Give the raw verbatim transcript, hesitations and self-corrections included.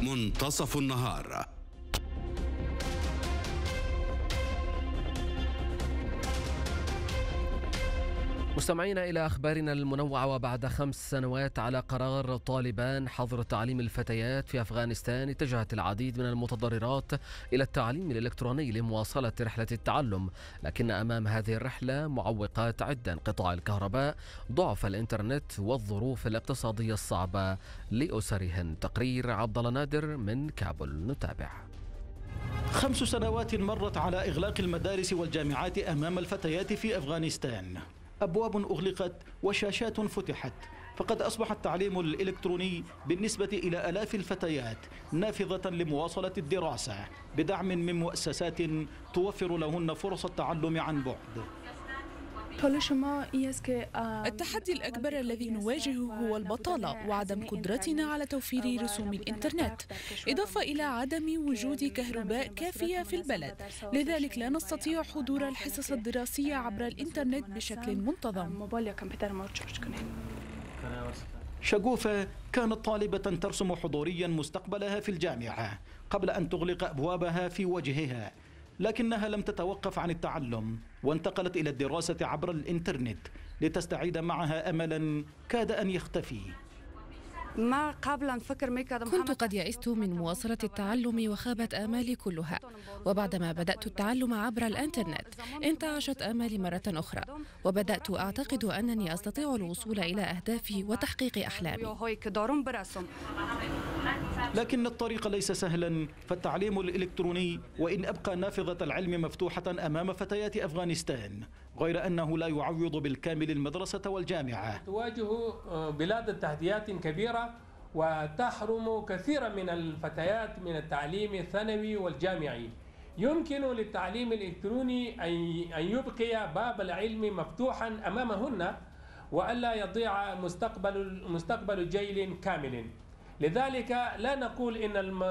منتصف النهار. مستمعينا إلى أخبارنا المنوعة. وبعد خمس سنوات على قرار طالبان حظر تعليم الفتيات في أفغانستان، اتجهت العديد من المتضررات إلى التعليم الإلكتروني لمواصلة رحلة التعلم، لكن أمام هذه الرحلة معوقات عدة: انقطاع الكهرباء، ضعف الإنترنت، والظروف الاقتصادية الصعبة لأسرهن. تقرير عبد الله نادر من كابول، نتابع. خمس سنوات مرت على إغلاق المدارس والجامعات أمام الفتيات في أفغانستان. أبواب أغلقت وشاشات فتحت، فقد أصبح التعليم الإلكتروني بالنسبة إلى آلاف الفتيات نافذة لمواصلة الدراسة بدعم من مؤسسات توفر لهن فرص التعلم عن بعد. التحدي الأكبر الذي نواجهه هو البطالة وعدم قدرتنا على توفير رسوم الإنترنت، إضافة إلى عدم وجود كهرباء كافية في البلد، لذلك لا نستطيع حضور الحصص الدراسية عبر الإنترنت بشكل منتظم. شغوفة كانت طالبة ترسم حضوريا مستقبلها في الجامعة قبل أن تغلق أبوابها في وجهها، لكنها لم تتوقف عن التعلم وانتقلت إلى الدراسة عبر الإنترنت لتستعيد معها أملا كاد أن يختفي. ما قبل أن فكر كنت قد يئست من مواصلة التعلم وخابت آمالي كلها، وبعدما بدأت التعلم عبر الإنترنت انتعشت آمالي مرة أخرى، وبدأت أعتقد أنني أستطيع الوصول إلى أهدافي وتحقيق أحلامي. لكن الطريق ليس سهلا، فالتعليم الإلكتروني وإن أبقى نافذة العلم مفتوحة أمام فتيات أفغانستان، غير أنه لا يعوض بالكامل المدرسة والجامعة. تواجه بلاد تحديات كبيرة وتحرم كثيرا من الفتيات من التعليم الثانوي والجامعي. يمكن للتعليم الإلكتروني أن يبقي باب العلم مفتوحا أمامهن وألا يضيع مستقبل مستقبل جيل كامل. لذلك لا نقول إن